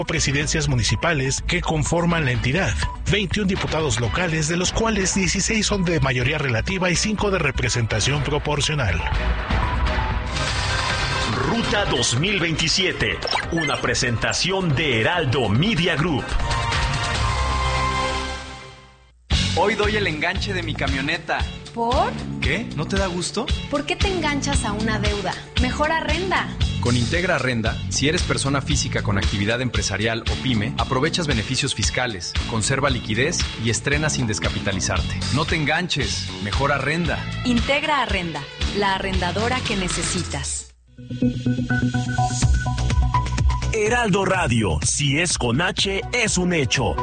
presidencias municipales que conforman la entidad, 21 diputados locales, de los cuales 16 son de mayoría relativa y 5 de representación proporcional. Ruta 2027, una presentación de Heraldo Media Group. Hoy doy el enganche de mi camioneta. ¿Por? ¿Qué? ¿No te da gusto? ¿Por qué te enganchas a una deuda? Mejor arrenda. Con Integra Arrenda, si eres persona física con actividad empresarial o pyme, aprovechas beneficios fiscales, conserva liquidez y estrena sin descapitalizarte. No te enganches, mejor arrenda. Integra Arrenda, la arrendadora que necesitas. Heraldo Radio, si es con H, es un hecho.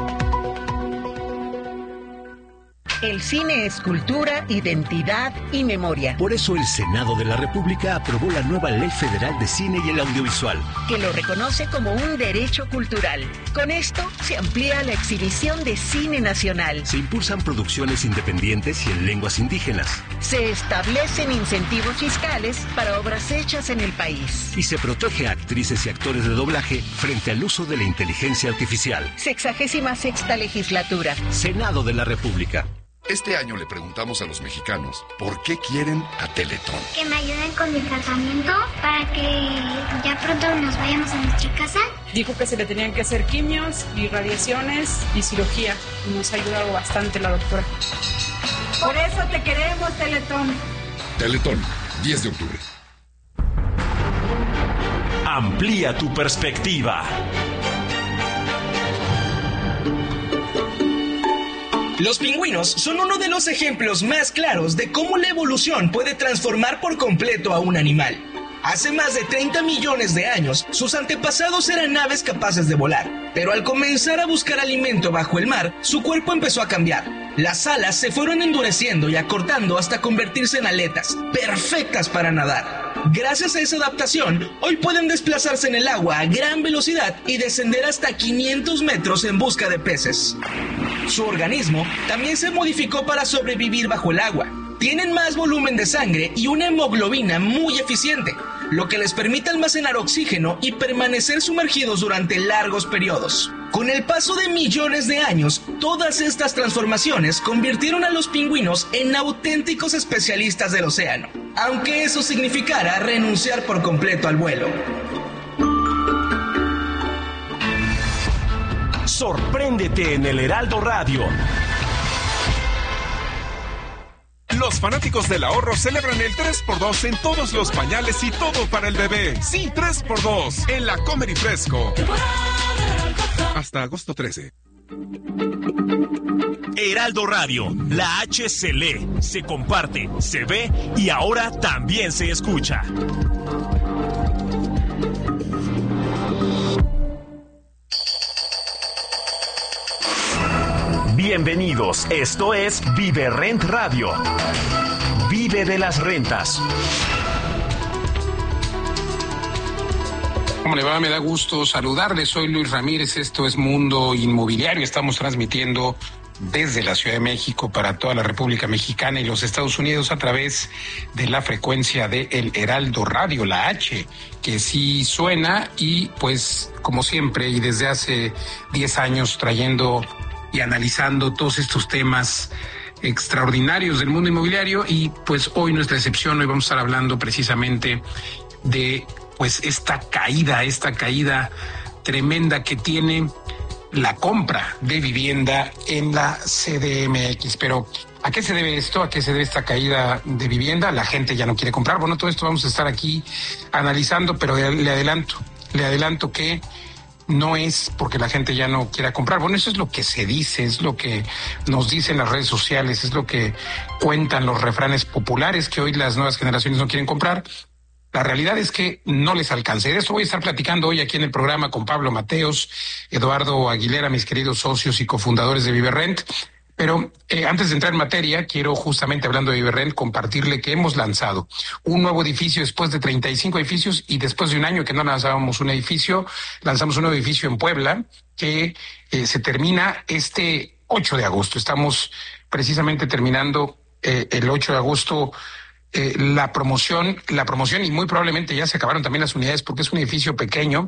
El cine es cultura, identidad y memoria. Por eso el Senado de la República aprobó la nueva Ley Federal de Cine y el Audiovisual, que lo reconoce como un derecho cultural. Con esto se amplía la exhibición de cine nacional. Se impulsan producciones independientes y en lenguas indígenas. Se establecen incentivos fiscales para obras hechas en el país. Y se protege a actrices y actores de doblaje frente al uso de la inteligencia artificial. 66ª legislatura. Senado de la República. Este año le preguntamos a los mexicanos por qué quieren a Teletón. Que me ayuden con mi tratamiento para que ya pronto nos vayamos a nuestra casa. Dijo que se le tenían que hacer quimios y radiaciones y cirugía. Nos ha ayudado bastante la doctora. Por eso te queremos, Teletón. Teletón, 10 de octubre. Amplía tu perspectiva. Los pingüinos son uno de los ejemplos más claros de cómo la evolución puede transformar por completo a un animal. Hace más de 30 millones de años, sus antepasados eran aves capaces de volar, pero al comenzar a buscar alimento bajo el mar, su cuerpo empezó a cambiar. Las alas se fueron endureciendo y acortando hasta convertirse en aletas, perfectas para nadar. Gracias a esa adaptación, hoy pueden desplazarse en el agua a gran velocidad y descender hasta 500 metros en busca de peces. Su organismo también se modificó para sobrevivir bajo el agua. Tienen más volumen de sangre y una hemoglobina muy eficiente, lo que les permite almacenar oxígeno y permanecer sumergidos durante largos periodos. Con el paso de millones de años, todas estas transformaciones convirtieron a los pingüinos en auténticos especialistas del océano, aunque eso significara renunciar por completo al vuelo. Sorpréndete en el Heraldo Radio. Los fanáticos del ahorro celebran el 3x2 en todos los pañales y todo para el bebé. Sí, 3x2 en la Comer y Fresco. Hasta agosto 13. Heraldo Radio, la H se lee, se comparte, se ve y ahora también se escucha. Bienvenidos, esto es Vive Rent Radio. Vive de las rentas. ¿Cómo le va? Me da gusto saludarles. Soy Luis Ramírez, esto es Mundo Inmobiliario. Estamos transmitiendo desde la Ciudad de México para toda la República Mexicana y los Estados Unidos a través de la frecuencia de El Heraldo Radio, la H, que sí suena y pues como siempre y desde hace 10 años trayendo y analizando todos estos temas extraordinarios del mundo inmobiliario y pues hoy no es la excepción. Hoy vamos a estar hablando precisamente de pues esta caída tremenda que tiene la compra de vivienda en la CDMX. Pero ¿a qué se debe esto? ¿A qué se debe esta caída de vivienda? La gente ya no quiere comprar. Bueno, todo esto vamos a estar aquí analizando, pero le adelanto que no es porque la gente ya no quiera comprar. Bueno, eso es lo que se dice, es lo que nos dicen las redes sociales, es lo que cuentan los refranes populares, que hoy las nuevas generaciones no quieren comprar. La realidad es que no les alcance. De eso voy a estar platicando hoy aquí en el programa con Pablo Mateos, Eduardo Aguilera, mis queridos socios y cofundadores de ViveRent. Pero antes de entrar en materia, quiero justamente hablando de ViveRent compartirle que hemos lanzado un nuevo edificio después de 35 edificios y después de un año que no lanzábamos un edificio, lanzamos un nuevo edificio en Puebla que se termina este 8 de agosto. Estamos precisamente terminando el 8 de agosto la promoción y muy probablemente ya se acabaron también las unidades porque es un edificio pequeño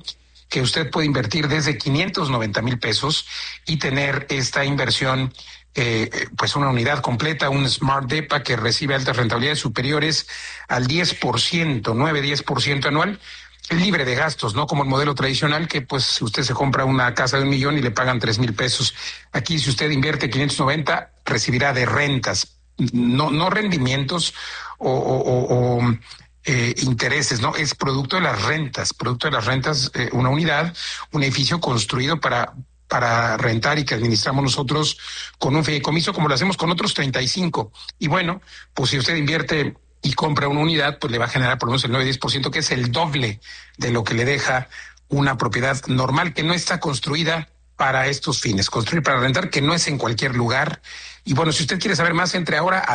que usted puede invertir desde 590,000 pesos y tener esta inversión, pues una unidad completa, un Smart Depa que recibe altas rentabilidades superiores al 10%, 9-10% anual, libre de gastos, no como el modelo tradicional que pues si usted se compra una casa de 1 millón y le pagan 3,000 pesos. Aquí si usted invierte 590, recibirá de rentas, no rendimientos o intereses, ¿no? Es producto de las rentas, una unidad, un edificio construido para rentar y que administramos nosotros con un fideicomiso como lo hacemos con otros 35. Y bueno, pues si usted invierte y compra una unidad, pues le va a generar por lo menos el 9-10%, que es el doble de lo que le deja una propiedad normal que no está construida para estos fines, construir para rentar, que no es en cualquier lugar. Y bueno, si usted quiere saber más, entre ahora a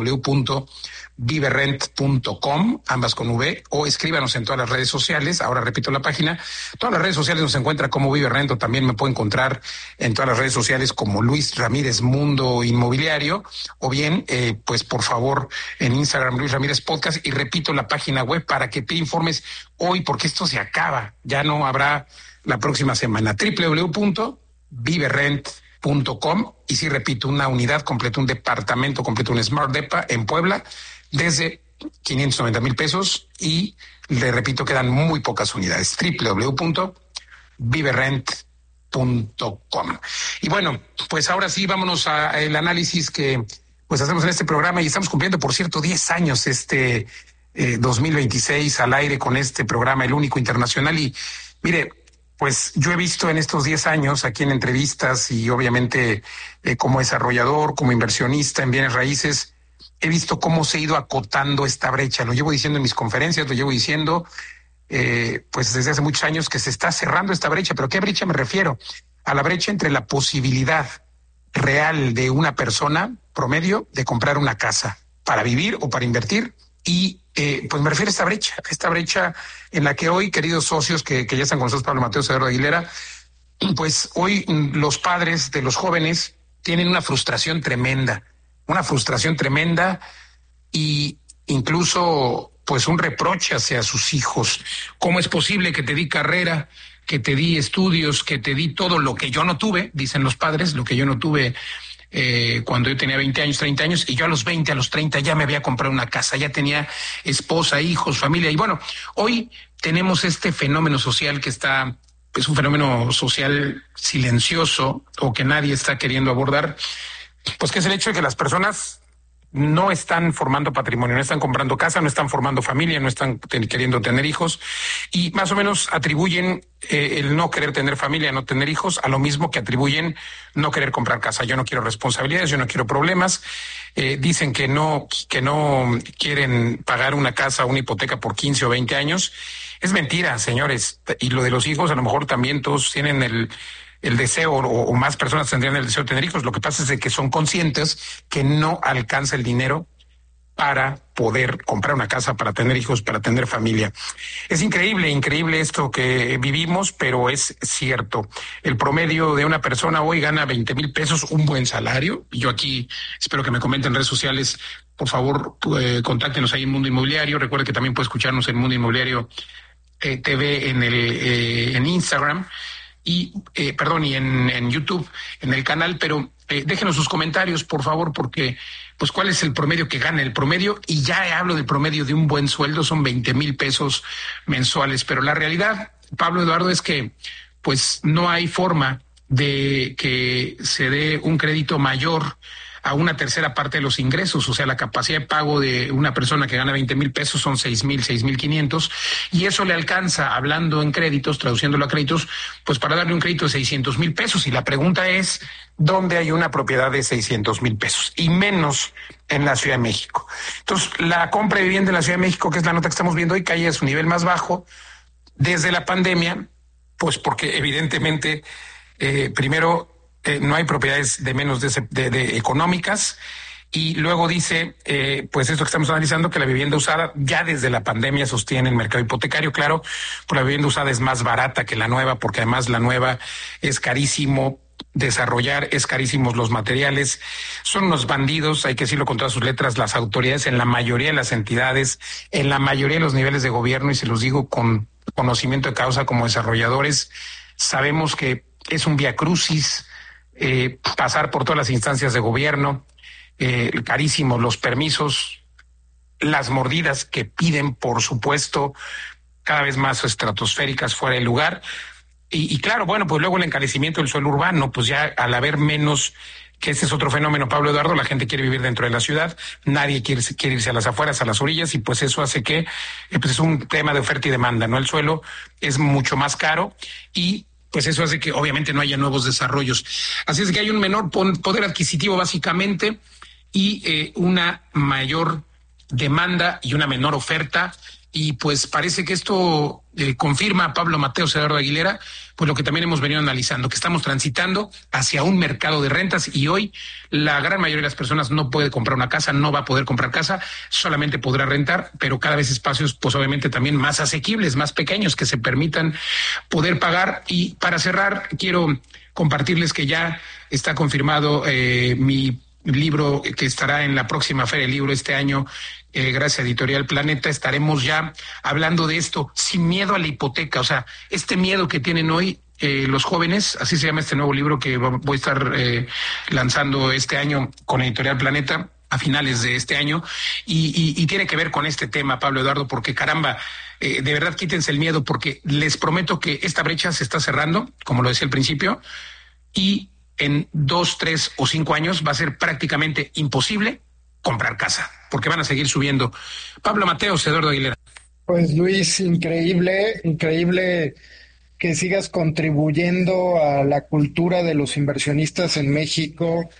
www.viverrent.com, ambas con V, o escríbanos en todas las redes sociales. Ahora repito la página, todas las redes sociales nos encuentra como Viverrent, o también me puede encontrar en todas las redes sociales como Luis Ramírez Mundo Inmobiliario, o bien, pues por favor, en Instagram Luis Ramírez Podcast, y repito la página web para que te informes hoy, porque esto se acaba, ya no habrá la próxima semana, www.viverrent.com, y sí, repito, una unidad completa, un departamento completo, un Smart Depa en Puebla, desde 590,000 pesos, y le repito, quedan muy pocas unidades, www.viverrent.com. Y bueno, pues ahora sí, vámonos al análisis que pues hacemos en este programa, y estamos cumpliendo, por cierto, 10 años 2026 al aire con este programa, el único internacional. Y mire, pues yo he visto en estos 10 años aquí en entrevistas y obviamente como desarrollador, como inversionista en bienes raíces, he visto cómo se ha ido acotando esta brecha. Lo llevo diciendo en mis conferencias, lo llevo diciendo pues desde hace muchos años que se está cerrando esta brecha. ¿Pero qué brecha me refiero? A la brecha entre la posibilidad real de una persona promedio de comprar una casa para vivir o para invertir, y pues me refiero a esta brecha en la que hoy, queridos socios que ya están con nosotros, Pablo Mateo, Eduardo Aguilera, pues hoy los padres de los jóvenes tienen una frustración tremenda, y incluso pues un reproche hacia sus hijos. ¿Cómo es posible que te di carrera, que te di estudios, que te di todo lo que yo no tuve? Dicen los padres, lo que yo no tuve cuando yo tenía 20 años, 30 años, y yo a los 20, a los 30 ya me había comprado una casa, ya tenía esposa, hijos, familia. Y bueno, hoy tenemos este fenómeno social que es un fenómeno social silencioso, o que nadie está queriendo abordar, pues que es el hecho de que las personas no están formando patrimonio, no están comprando casa, no están formando familia, no están queriendo tener hijos, y más o menos atribuyen el no querer tener familia, no tener hijos, a lo mismo que atribuyen no querer comprar casa. Yo no quiero responsabilidades, yo no quiero problemas. Dicen que no quieren pagar una casa, una hipoteca por 15 o 20 años. Es mentira, señores. Y lo de los hijos, a lo mejor también todos tienen el deseo, o más personas tendrían el deseo de tener hijos. Lo que pasa es de que son conscientes que no alcanza el dinero para poder comprar una casa, para tener hijos, para tener familia. Es increíble esto que vivimos, pero es cierto. El promedio de una persona hoy gana 20,000 pesos, un buen salario. Y yo aquí espero que me comenten en redes sociales. Por favor, contáctenos ahí en Mundo Inmobiliario. Recuerde que también puede escucharnos en Mundo Inmobiliario TV en Instagram. Y en YouTube, en el canal, pero déjenos sus comentarios, por favor, porque pues cuál es el promedio que gana. El promedio, y ya hablo del promedio de un buen sueldo, son 20,000 pesos mensuales, pero la realidad, Pablo, Eduardo, es que pues no hay forma de que se dé un crédito mayor a una tercera parte de los ingresos. O sea, la capacidad de pago de una persona que gana 20,000 pesos son 6,500, y eso le alcanza, hablando en créditos, traduciéndolo a créditos, pues para darle un crédito de 600,000 pesos. Y la pregunta es, ¿dónde hay una propiedad de 600,000 pesos? Y menos en la Ciudad de México. Entonces, la compra de vivienda en la Ciudad de México, que es la nota que estamos viendo hoy, cae a su nivel más bajo desde la pandemia, pues porque evidentemente, primero, no hay propiedades de menos de económicas, y luego dice, pues esto que estamos analizando, que la vivienda usada ya desde la pandemia sostiene el mercado hipotecario. Claro, pues la vivienda usada es más barata que la nueva, porque además la nueva es carísimo desarrollar, es carísimos los materiales, son unos bandidos, hay que decirlo con todas sus letras, las autoridades en la mayoría de las entidades, en la mayoría de los niveles de gobierno, y se los digo con conocimiento de causa como desarrolladores, sabemos que es un viacrucis pasar por todas las instancias de gobierno, carísimos los permisos, las mordidas que piden, por supuesto, cada vez más estratosféricas fuera de lugar. Y claro, bueno, pues luego el encarecimiento del suelo urbano, pues ya al haber menos, que ese es otro fenómeno, Pablo Eduardo, la gente quiere vivir dentro de la ciudad, nadie quiere irse a las afueras, a las orillas, y pues eso hace que pues es un tema de oferta y demanda, ¿no? El suelo es mucho más caro y pues eso hace que obviamente no haya nuevos desarrollos. Así es que hay un menor poder adquisitivo básicamente y una mayor demanda y una menor oferta, y pues parece que esto confirma, Pablo Mateos, Eduardo Aguilera, pues lo que también hemos venido analizando, que estamos transitando hacia un mercado de rentas, y hoy la gran mayoría de las personas no puede comprar una casa, no va a poder comprar casa, solamente podrá rentar, pero cada vez espacios pues obviamente también más asequibles, más pequeños, que se permitan poder pagar. Y para cerrar, quiero compartirles que ya está confirmado mi libro que estará en la próxima Feria del Libro este año, gracias a Editorial Planeta. Estaremos ya hablando de esto, sin miedo a la hipoteca, o sea, este miedo que tienen hoy los jóvenes, así se llama este nuevo libro que voy a estar lanzando este año con Editorial Planeta, a finales de este año, y tiene que ver con este tema, Pablo Eduardo, porque caramba, de verdad quítense el miedo, porque les prometo que esta brecha se está cerrando, como lo decía al principio, y en 2, 3 o 5 años va a ser prácticamente imposible comprar casa, porque van a seguir subiendo. Pablo Mateos, Eduardo Aguilera. Pues Luis, increíble que sigas contribuyendo a la cultura de los inversionistas en México,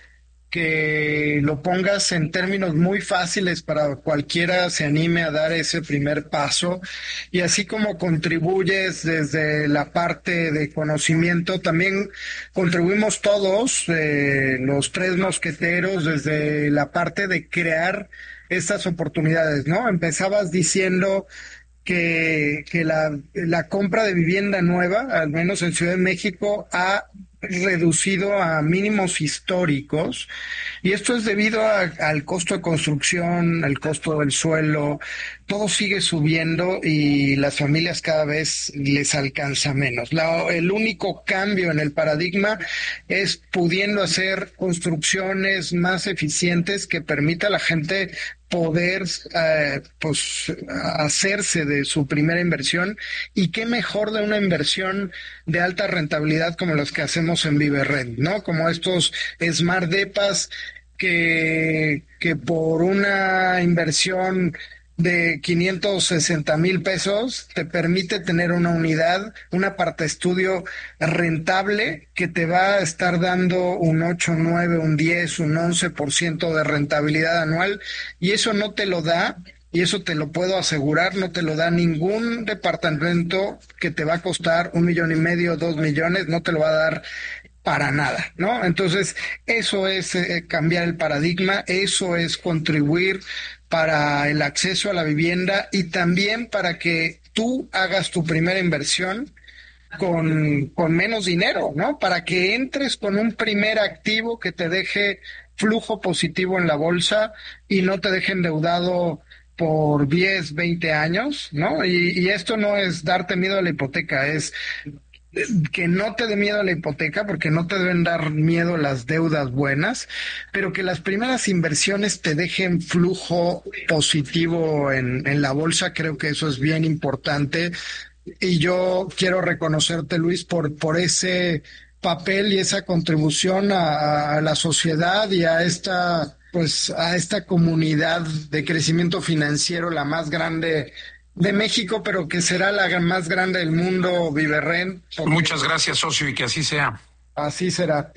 que lo pongas en términos muy fáciles para cualquiera se anime a dar ese primer paso, y así como contribuyes desde la parte de conocimiento, también contribuimos todos, los tres mosqueteros, desde la parte de crear estas oportunidades, ¿no? Empezabas diciendo que la compra de vivienda nueva, al menos en Ciudad de México, ha reducido a mínimos históricos, y esto es debido al costo de construcción, al costo del suelo, todo sigue subiendo y las familias cada vez les alcanza menos. El único cambio en el paradigma es pudiendo hacer construcciones más eficientes que permita a la gente poder pues hacerse de su primera inversión, y qué mejor de una inversión de alta rentabilidad como las que hacemos en ViveRent, ¿no? Como estos Smart Depas que por una inversión de 560,000 pesos te permite tener una unidad, un apartaestudio rentable que te va a estar dando un 8, 9, un 10, un 11% de rentabilidad anual, y eso no te lo da, y eso te lo puedo asegurar, no te lo da ningún departamento que te va a costar 1,5 millones, 2 millones, no te lo va a dar para nada, ¿no? Entonces, eso es cambiar el paradigma, eso es contribuir para el acceso a la vivienda, y también para que tú hagas tu primera inversión con menos dinero, ¿no? Para que entres con un primer activo que te deje flujo positivo en la bolsa y no te deje endeudado por 10, 20 años, ¿no? Y esto no es darte miedo a la hipoteca, es que no te dé miedo a la hipoteca, porque no te deben dar miedo las deudas buenas, pero que las primeras inversiones te dejen flujo positivo en la bolsa. Creo que eso es bien importante, y yo quiero reconocerte, Luis, por ese papel y esa contribución a la sociedad y a esta comunidad de crecimiento financiero, la más grande de México, pero que será la más grande del mundo, ViveRent. Muchas gracias, socio, y que así sea. Así será.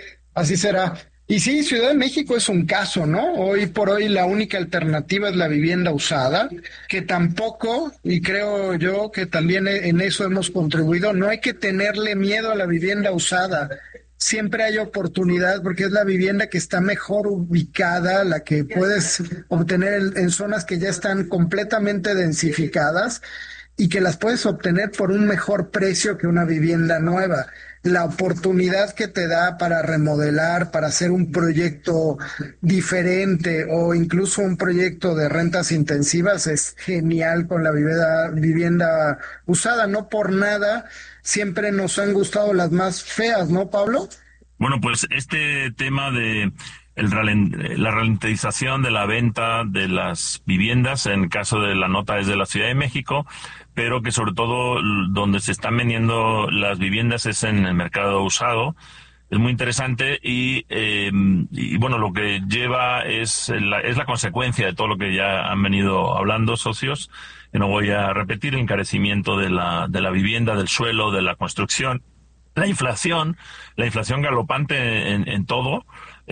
Y sí, Ciudad de México es un caso, ¿no? Hoy por hoy la única alternativa es la vivienda usada, que tampoco, y creo yo que también en eso hemos contribuido, no hay que tenerle miedo a la vivienda usada. Siempre hay oportunidad, porque es la vivienda que está mejor ubicada, la que puedes obtener en zonas que ya están completamente densificadas, y que las puedes obtener por un mejor precio que una vivienda nueva. la oportunidad que te da para remodelar, para hacer un proyecto diferente o incluso un proyecto de rentas intensivas es genial con la vivienda usada. No por nada siempre nos han gustado las más feas, ¿no, Pablo? Bueno, pues este tema de la ralentización de la venta de las viviendas, en el caso de la nota es de la Ciudad de México, pero que sobre todo donde se están vendiendo las viviendas es en el mercado usado. Es muy interesante y bueno, lo que lleva es la consecuencia de todo lo que ya han venido hablando socios, que no voy a repetir, el encarecimiento de la vivienda, del suelo, de la construcción, la inflación galopante en todo.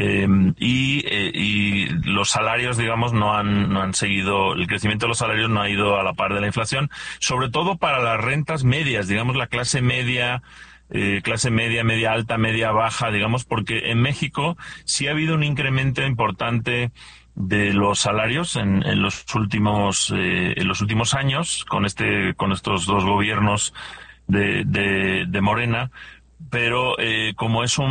Y los salarios, digamos, no han seguido, el crecimiento de los salarios no ha ido a la par de la inflación, sobre todo para las rentas medias, digamos, la clase media, media alta, media baja, digamos, porque en México sí ha habido un incremento importante de los salarios en los últimos años con estos dos gobiernos de Morena. Pero como es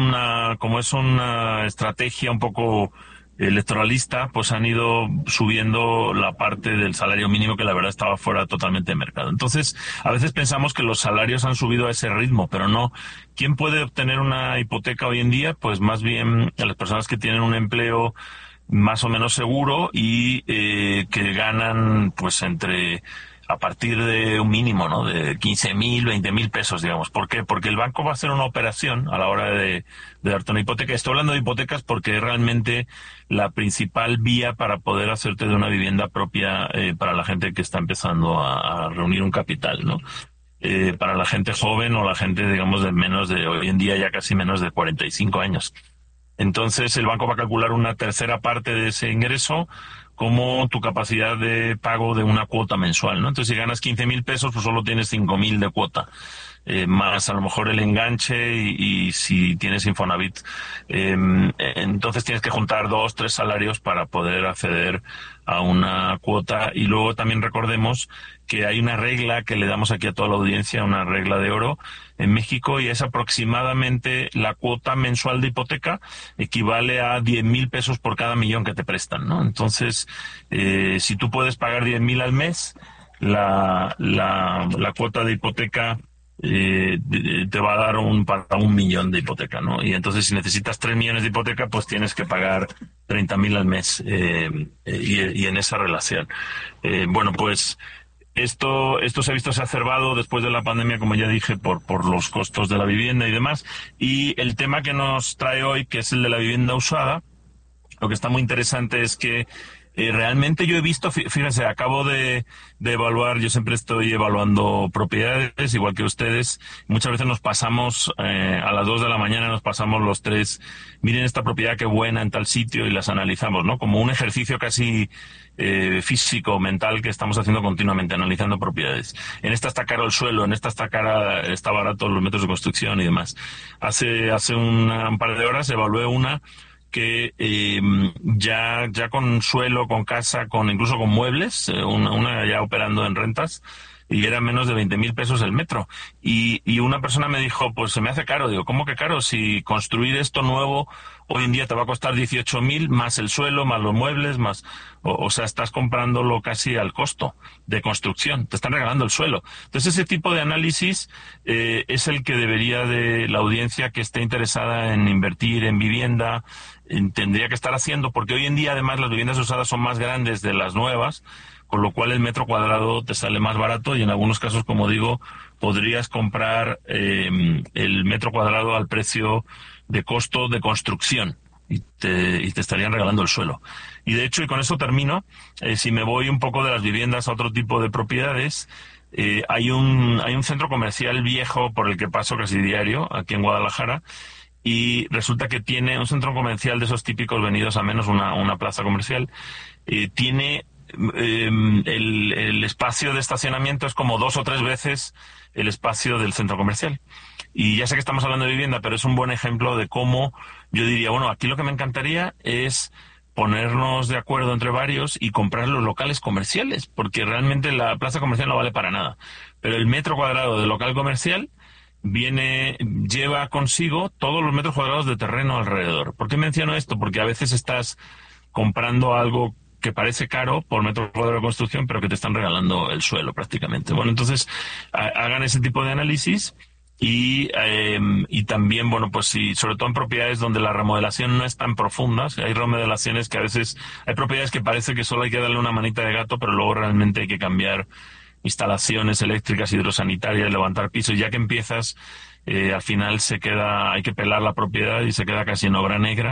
una estrategia un poco electoralista, pues han ido subiendo la parte del salario mínimo que la verdad estaba fuera totalmente de mercado. Entonces, a veces pensamos que los salarios han subido a ese ritmo, pero no. ¿Quién puede obtener una hipoteca hoy en día? Pues más bien las personas que tienen un empleo más o menos seguro y que ganan pues a partir de un mínimo, ¿no? De 15,000, 20,000 pesos, digamos. ¿Por qué? Porque el banco va a hacer una operación a la hora de darte una hipoteca. Estoy hablando de hipotecas porque es realmente la principal vía para poder hacerte de una vivienda propia para la gente que está empezando a reunir un capital, ¿no? Para la gente joven o la gente, digamos, de hoy en día ya casi menos de 45 años. Entonces el banco va a calcular una tercera parte de ese ingreso como tu capacidad de pago de una cuota mensual, ¿no? Entonces, si ganas 15,000 pesos, pues solo tienes 5,000 de cuota, más a lo mejor el enganche y si tienes Infonavit. Entonces tienes que juntar 2, 3 salarios para poder acceder a una cuota. Y luego también recordemos que hay una regla que le damos aquí a toda la audiencia, una regla de oro en México, y es aproximadamente la cuota mensual de hipoteca equivale a 10,000 pesos por cada millón que te prestan, ¿no? Entonces, si tú puedes pagar 10,000 al mes, la cuota de hipoteca te va a dar para 1 millón de hipoteca, ¿no? Y entonces si necesitas 3 millones de hipoteca, pues tienes que pagar 30,000 al mes, y en esa relación. Bueno, pues esto se ha visto exacerbado después de la pandemia, como ya dije, por los costos de la vivienda y demás. Y el tema que nos trae hoy, que es el de la vivienda usada, lo que está muy interesante es que realmente yo he visto, fíjense, acabo de evaluar, yo siempre estoy evaluando propiedades, igual que ustedes. Muchas veces nos pasamos, a las 2 de la mañana nos pasamos los tres, miren esta propiedad qué buena en tal sitio, y las analizamos, ¿no? Como un ejercicio casi físico, mental, que estamos haciendo continuamente, analizando propiedades. En esta está caro el suelo, en esta está barato los metros de construcción y demás. Hace un par de horas evalué una que ya con suelo, con casa, incluso con muebles, una ya operando en rentas, y era menos de 20,000 pesos el metro. Y una persona me dijo, pues se me hace caro. Digo, ¿cómo que caro? Si construir esto nuevo hoy en día te va a costar 18,000 más el suelo, más los muebles, más, o sea, estás comprándolo casi al costo de construcción, te están regalando el suelo. Entonces ese tipo de análisis es el que debería de la audiencia que esté interesada en invertir en vivienda tendría que estar haciendo, porque hoy en día además las viviendas usadas son más grandes de las nuevas, con lo cual el metro cuadrado te sale más barato, y en algunos casos, como digo, podrías comprar el metro cuadrado al precio de costo de construcción y te estarían regalando el suelo. Y de hecho, y con eso termino, si me voy un poco de las viviendas a otro tipo de propiedades, hay un centro comercial viejo por el que paso casi diario aquí en Guadalajara, y resulta que tiene un centro comercial de esos típicos venidos a menos, una plaza comercial, tiene el espacio de estacionamiento es como 2 o 3 veces el espacio del centro comercial. Y ya sé que estamos hablando de vivienda, pero es un buen ejemplo de cómo yo diría, bueno, aquí lo que me encantaría es ponernos de acuerdo entre varios y comprar los locales comerciales, porque realmente la plaza comercial no vale para nada, pero el metro cuadrado del local comercial lleva consigo todos los metros cuadrados de terreno alrededor. ¿Por qué menciono esto? Porque a veces estás comprando algo que parece caro por metro cuadrado de construcción, pero que te están regalando el suelo prácticamente. Bueno, entonces hagan ese tipo de análisis y también, bueno, pues si, sobre todo en propiedades donde la remodelación no es tan profunda, hay remodelaciones que a veces, hay propiedades que parece que solo hay que darle una manita de gato, pero luego realmente hay que cambiar instalaciones eléctricas, hidrosanitarias, levantar pisos, ya que empiezas, al final hay que pelar la propiedad y se queda casi en obra negra.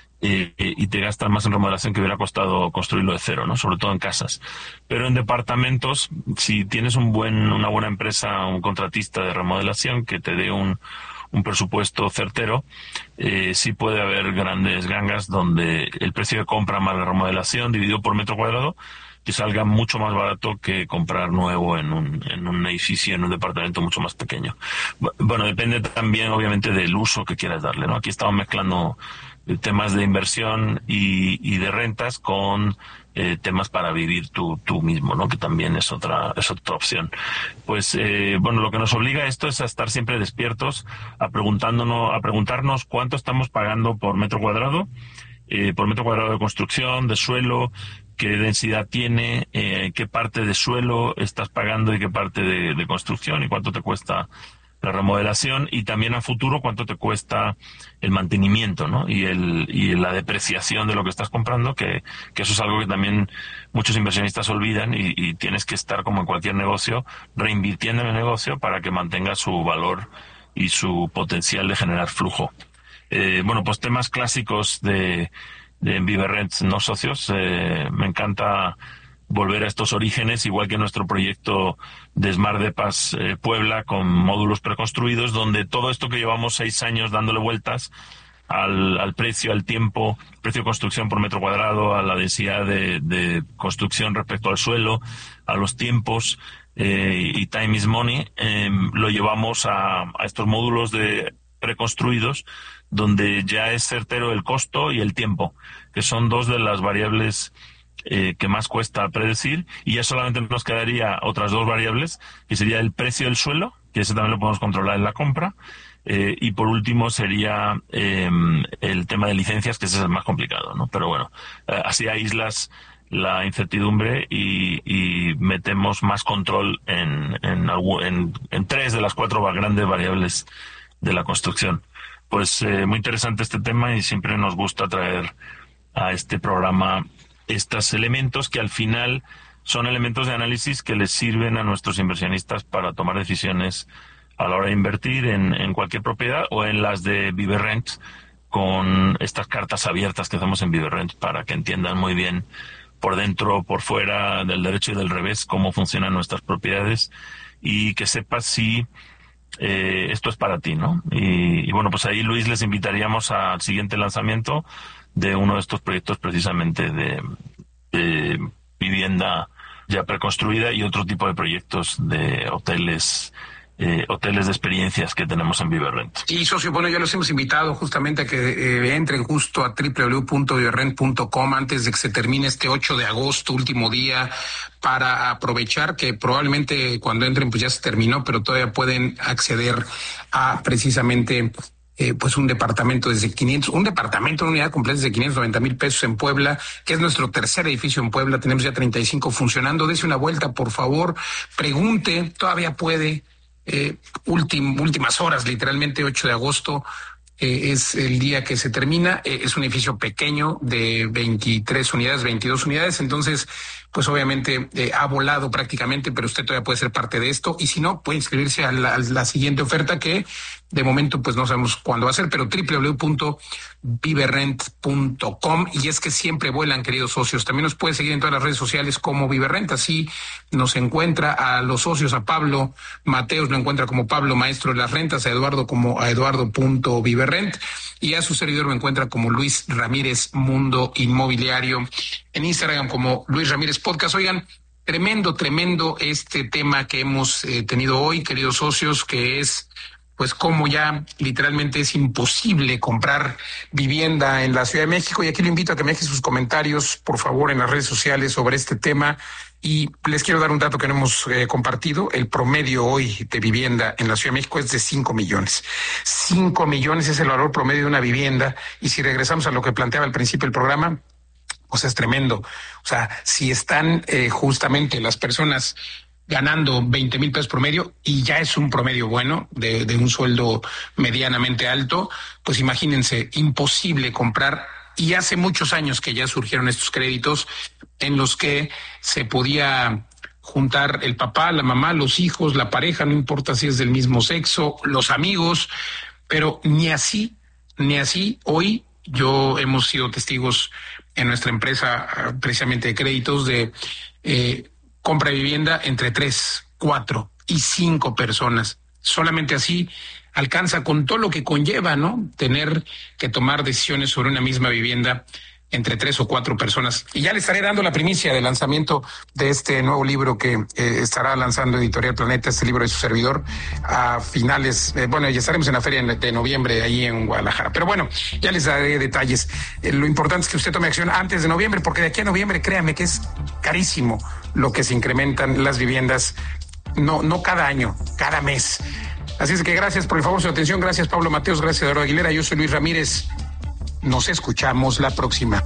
Y te gastas más en remodelación que hubiera costado construirlo de cero, ¿no? Sobre todo en casas. Pero en departamentos, si tienes una buena empresa, un contratista de remodelación que te dé un presupuesto certero, sí puede haber grandes gangas donde el precio de compra más la remodelación dividido por metro cuadrado te salga mucho más barato que comprar nuevo en un edificio, en un departamento mucho más pequeño. Bueno, depende también obviamente del uso que quieras darle, ¿no? Aquí estamos mezclando temas de inversión y de rentas con temas para vivir tú mismo, ¿no? Que también es otra opción. Pues bueno, lo que nos obliga a esto es a estar siempre despiertos, a preguntarnos cuánto estamos pagando por metro cuadrado de construcción, de suelo, qué densidad tiene, qué parte de suelo estás pagando y qué parte de construcción y cuánto te cuesta la remodelación, y también a futuro cuánto te cuesta el mantenimiento, ¿no? Y la depreciación de lo que estás comprando, que eso es algo que también muchos inversionistas olvidan y tienes que estar, como en cualquier negocio, reinvirtiendo en el negocio para que mantenga su valor y su potencial de generar flujo. Bueno, pues temas clásicos de Viverrent, no socios. Me encanta volver a estos orígenes, igual que nuestro proyecto de Smart Depas Puebla, con módulos preconstruidos, donde todo esto que llevamos 6 años dándole vueltas al precio, al tiempo, precio de construcción por metro cuadrado, a la densidad de construcción respecto al suelo, a los tiempos, y time is money, lo llevamos a estos módulos preconstruidos, donde ya es certero el costo y el tiempo, que son 2 de las variables que más cuesta predecir, y ya solamente nos quedaría otras 2 variables, que sería el precio del suelo, que ese también lo podemos controlar en la compra, y por último sería el tema de licencias, que ese es el más complicado, ¿no? Pero bueno, así aíslas la incertidumbre y metemos más control en 3 de las 4 grandes variables de la construcción. Pues muy interesante este tema, y siempre nos gusta traer a este programa estos elementos que al final son elementos de análisis que les sirven a nuestros inversionistas para tomar decisiones a la hora de invertir en cualquier propiedad o en las de Viverrent, con estas cartas abiertas que hacemos en Viverrent para que entiendan muy bien por dentro, por fuera, del derecho y del revés, cómo funcionan nuestras propiedades, y que sepas si esto es para ti, ¿no? Y bueno, pues ahí, Luis, les invitaríamos al siguiente lanzamiento de uno de estos proyectos, precisamente de vivienda ya preconstruida, y otro tipo de proyectos de hoteles de experiencias que tenemos en Viverrent. Y socio, bueno, ya los hemos invitado justamente a que entren justo a www.viverrent.com antes de que se termine este 8 de agosto, último día, para aprovechar que probablemente cuando entren pues ya se terminó, pero todavía pueden acceder a precisamente pues un departamento desde una unidad completa desde 590,000 pesos en Puebla, que es nuestro tercer edificio en Puebla. Tenemos ya 35 funcionando. Dese una vuelta, por favor, pregunte, todavía puede. Últimas horas, literalmente 8 de agosto es el día que se termina. Es un edificio pequeño de 23 unidades, 22 unidades, entonces pues obviamente ha volado prácticamente, pero usted todavía puede ser parte de esto, y si no, puede inscribirse a la siguiente oferta, que de momento pues no sabemos cuándo va a ser, pero www.viverrent.com. Y es que siempre vuelan, queridos socios. También nos puede seguir en todas las redes sociales como Viverrent, así nos encuentra a los socios, a Pablo Mateos lo encuentra como Pablo Maestro de las Rentas, a Eduardo como a eduardo.viverrent, y a su servidor me encuentra como Luis Ramírez Mundo Inmobiliario, en Instagram como Luis Ramírez Podcast. Oigan, tremendo este tema que hemos tenido hoy, queridos socios, que es pues cómo ya literalmente es imposible comprar vivienda en la Ciudad de México. Y aquí lo invito a que me deje sus comentarios, por favor, en las redes sociales sobre este tema. Y les quiero dar un dato que no hemos compartido. El promedio hoy de vivienda en la Ciudad de México es de 5 millones. 5 millones es el valor promedio de una vivienda. Y si regresamos a lo que planteaba al principio del programa, pues es tremendo. O sea, si están justamente las personas ganando 20,000 pesos promedio, y ya es un promedio bueno de un sueldo medianamente alto, pues imagínense, imposible comprar. Y hace muchos años que ya surgieron estos créditos en los que se podía juntar el papá, la mamá, los hijos, la pareja, no importa si es del mismo sexo, los amigos, pero ni así hoy hemos sido testigos en nuestra empresa precisamente de créditos de compra de vivienda entre 3, 4 y 5 personas. Solamente así alcanza con todo lo que conlleva, ¿no? Tener que tomar decisiones sobre una misma vivienda entre 3 o 4 personas. Y ya le estaré dando la primicia del lanzamiento de este nuevo libro que estará lanzando Editorial Planeta, este libro de su servidor, a finales, ya estaremos en la feria de noviembre ahí en Guadalajara. Pero bueno, ya les daré detalles. Lo importante es que usted tome acción antes de noviembre, porque de aquí a noviembre, créame que es carísimo lo que se incrementan las viviendas, no cada año, cada mes. Así es que gracias por el favor, su atención. Gracias, Pablo Mateos. Gracias, Eduardo Aguilera. Yo soy Luis Ramírez. Nos escuchamos la próxima.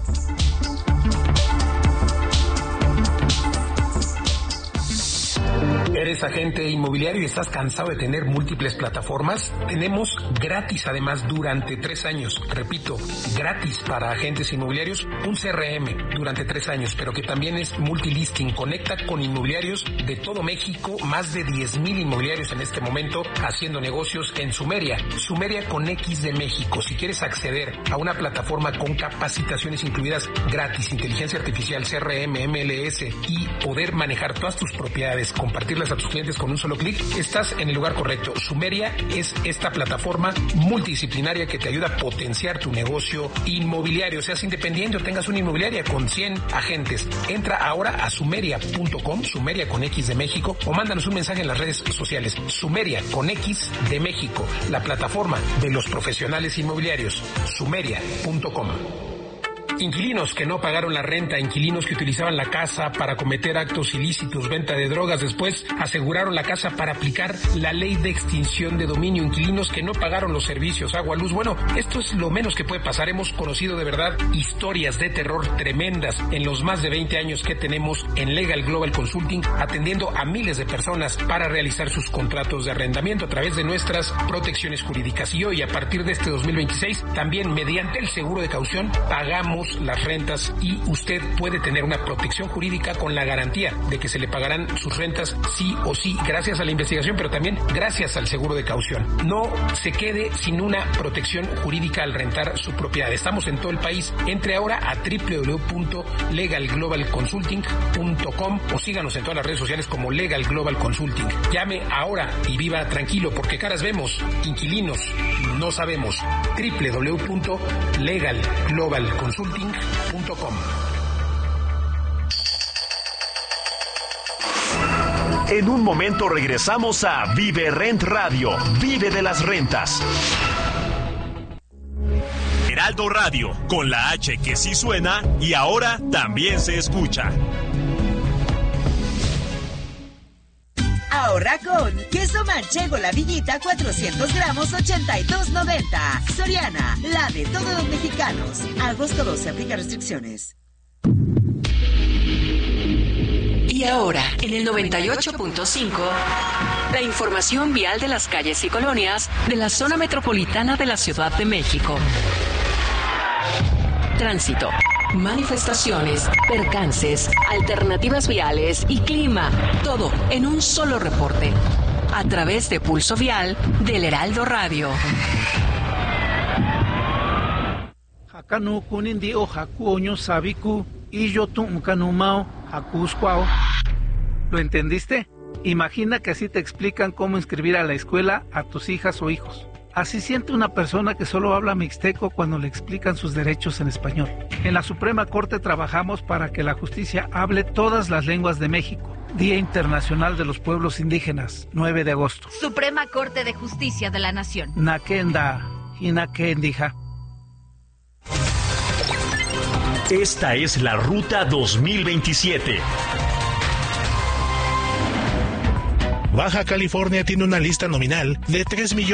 ¿Eres agente inmobiliario y estás cansado de tener múltiples plataformas? Tenemos gratis, además, durante 3 años, repito, gratis para agentes inmobiliarios, un CRM durante 3 años, pero que también es multilisting. Conecta con inmobiliarios de todo México, más de 10,000 inmobiliarios en este momento haciendo negocios en Sumeria. Sumeria con X de México. Si quieres acceder a una plataforma con capacitaciones incluidas gratis, inteligencia artificial, CRM, MLS y poder manejar todas tus propiedades, compartirlas a tus clientes con un solo clic, estás en el lugar correcto. Sumeria es esta plataforma multidisciplinaria que te ayuda a potenciar tu negocio inmobiliario, seas independiente o tengas una inmobiliaria con 100 agentes. Entra ahora a sumeria.com, Sumeria con X de México, o mándanos un mensaje en las redes sociales. Sumeria con X de México, la plataforma de los profesionales inmobiliarios. Sumeria.com. Inquilinos que no pagaron la renta, inquilinos que utilizaban la casa para cometer actos ilícitos, venta de drogas, después aseguraron la casa para aplicar la ley de extinción de dominio, inquilinos que no pagaron los servicios, agua, luz. Bueno, esto es lo menos que puede pasar. Hemos conocido de verdad historias de terror tremendas en los más de 20 años que tenemos en Legal Global Consulting, atendiendo a miles de personas para realizar sus contratos de arrendamiento a través de nuestras protecciones jurídicas. Y hoy, a partir de este 2026, también mediante el seguro de caución, pagamos las rentas y usted puede tener una protección jurídica con la garantía de que se le pagarán sus rentas sí o sí, gracias a la investigación, pero también gracias al seguro de caución. No se quede sin una protección jurídica al rentar su propiedad. Estamos en todo el país. Entre ahora a www.legalglobalconsulting.com o síganos en todas las redes sociales como Legal Global Consulting. Llame ahora y viva tranquilo, porque caras vemos, inquilinos no sabemos. www.legalglobalconsulting.com. En un momento regresamos a Vive Rent Radio. Vive de las rentas. Heraldo Radio, con la H que sí suena y ahora también se escucha. Ahorra con queso manchego La Villita 400 gramos 82.90. Soriana, la de todos los mexicanos. Agosto 12, aplica restricciones. Y ahora, en el 98.5, la información vial de las calles y colonias de la zona metropolitana de la Ciudad de México. Tránsito, manifestaciones, percances, alternativas viales y clima. Todo en un solo reporte. A través de Pulso Vial del Heraldo Radio. Hakanu kunindio hakuoño sabiku y yo tumkanumao hakuscuao. ¿Lo entendiste? Imagina que así te explican cómo inscribir a la escuela a tus hijas o hijos. Así siente una persona que solo habla mixteco cuando le explican sus derechos en español. En la Suprema Corte trabajamos para que la justicia hable todas las lenguas de México. Día Internacional de los Pueblos Indígenas, 9 de agosto. Suprema Corte de Justicia de la Nación. Nakenda, Hinakendija. Esta es la Ruta 2027. Baja California tiene una lista nominal de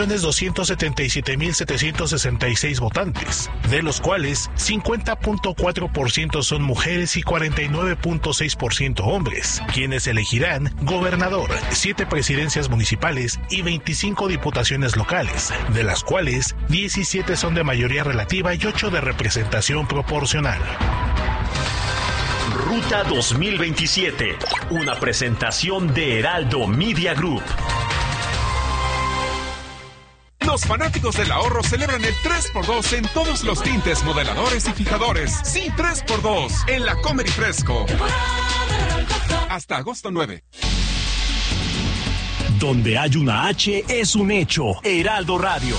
3.277.766 votantes, de los cuales 50.4% son mujeres y 49.6% hombres, quienes elegirán gobernador, 7 presidencias municipales y 25 diputaciones locales, de las cuales 17 son de mayoría relativa y 8 de representación proporcional. Ruta 2027, una presentación de Heraldo Media Group. Los fanáticos del ahorro celebran el 3x2 en todos los tintes, modeladores y fijadores. Sí, 3x2 en la Comer y Fresco. Hasta agosto 9. Donde hay una H es un hecho. Heraldo Radio.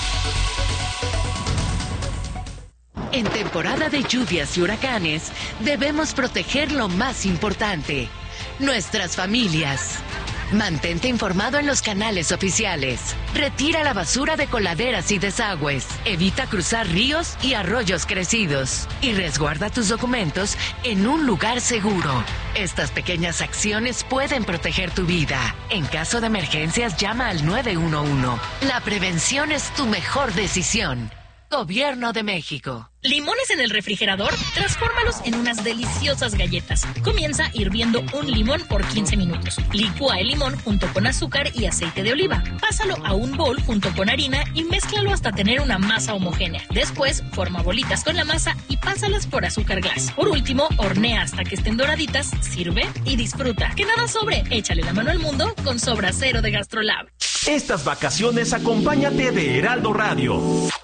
En temporada de lluvias y huracanes, debemos proteger lo más importante, nuestras familias. Mantente informado en los canales oficiales. Retira la basura de coladeras y desagües. Evita cruzar ríos y arroyos crecidos. Y resguarda tus documentos en un lugar seguro. Estas pequeñas acciones pueden proteger tu vida. En caso de emergencias, llama al 911. La prevención es tu mejor decisión. Gobierno de México. ¿Limones en el refrigerador? Transfórmalos en unas deliciosas galletas. Comienza hirviendo un limón por 15 minutos. Licúa el limón junto con azúcar y aceite de oliva. Pásalo a un bol junto con harina y mézclalo hasta tener una masa homogénea. Después, forma bolitas con la masa y pásalas por azúcar glass. Por último, hornea hasta que estén doraditas, sirve y disfruta. Que nada sobre. Échale la mano al mundo con Sobra Cero de GastroLab. Estas vacaciones acompáñate de Heraldo Radio.